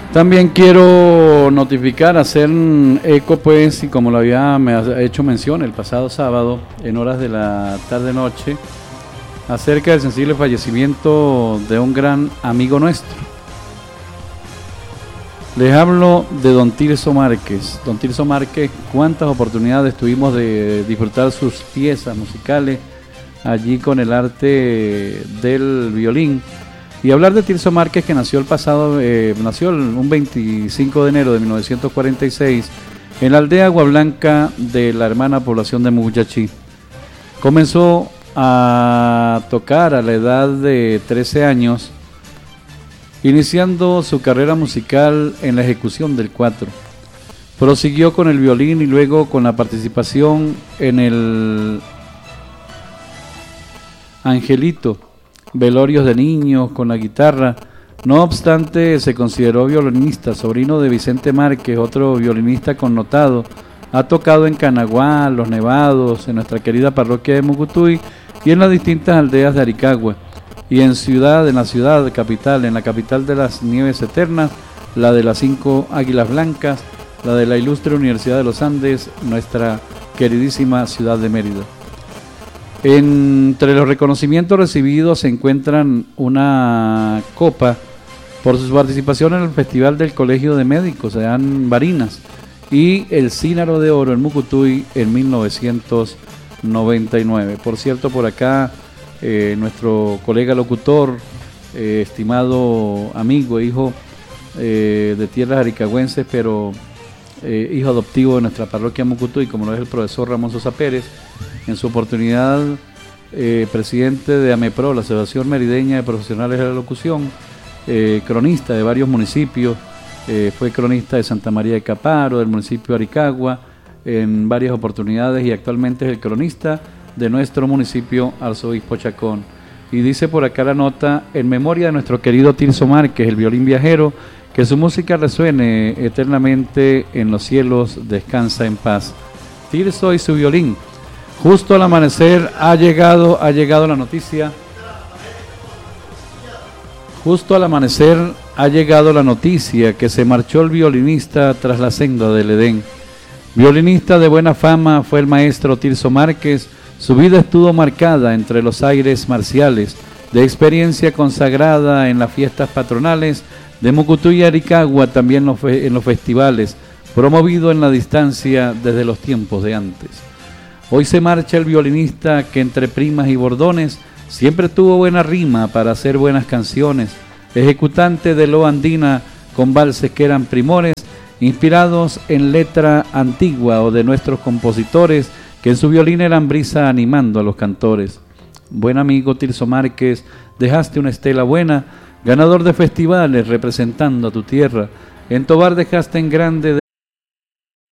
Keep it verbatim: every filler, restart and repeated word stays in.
También quiero notificar, hacer eco, pues, y como lo había me ha hecho mención el pasado sábado, en horas de la tarde-noche, acerca del sensible fallecimiento de un gran amigo nuestro. Les hablo de don Tirso Márquez. Don Tirso Márquez, cuántas oportunidades tuvimos de disfrutar sus piezas musicales allí con el arte del violín. Y hablar de Tirso Márquez, que nació el pasado, eh, nació un veinticinco de enero de mil novecientos cuarenta y seis en la aldea Agua Blanca de la hermana población de Muguchachí. Comenzó a tocar a la edad de trece años, iniciando su carrera musical en la ejecución del cuatro. Prosiguió con el violín y luego con la participación en el Angelito, velorios de niños con la guitarra. No obstante, se consideró violinista, sobrino de Vicente Márquez, otro violinista connotado. Ha tocado en Canaguá, Los Nevados, en nuestra querida parroquia de Mucutuy y en las distintas aldeas de Aricagua. Y en ciudad, en la ciudad capital, en la capital de las nieves eternas, la de las cinco águilas blancas, la de la ilustre Universidad de los Andes, nuestra queridísima ciudad de Mérida. Entre los reconocimientos recibidos se encuentran una copa por su participación en el Festival del Colegio de Médicos de Barinas y el Cínaro de Oro en Mucutuy en mil novecientos noventa y nueve. Por cierto, por acá eh, nuestro colega locutor, eh, estimado amigo e hijo eh, de tierras aricagüenses, pero eh, hijo adoptivo de nuestra parroquia Mucutuy, como lo es el profesor Ramón Sosa Pérez, en su oportunidad eh, presidente de AMEPRO, la Asociación Merideña de Profesionales de la Locución, eh, cronista de varios municipios, eh, fue cronista de Santa María de Caparo, del municipio de Aricagua, en varias oportunidades, y actualmente es el cronista de nuestro municipio, Arzobispo Chacón. Y dice por acá la nota: en memoria de nuestro querido Tirso Márquez, el violín viajero, que su música resuene eternamente en los cielos, descansa en paz. Tirso y su violín. Justo al amanecer ha llegado, ha llegado la noticia. Justo al amanecer ha llegado la noticia que se marchó el violinista tras la senda del Edén. Violinista de buena fama fue el maestro Tirso Márquez. Su vida estuvo marcada entre los aires marciales, de experiencia consagrada en las fiestas patronales de Mucutuy y Aricagua, también en los, fe- en los festivales, promovido en la distancia desde los tiempos de antes. Hoy se marcha el violinista que entre primas y bordones siempre tuvo buena rima para hacer buenas canciones, ejecutante de lo andina con valses que eran primores, inspirados en letra antigua o de nuestros compositores, que en su violín eran brisa animando a los cantores. Buen amigo Tirso Márquez, dejaste una estela buena, ganador de festivales representando a tu tierra. En Tobar dejaste en grande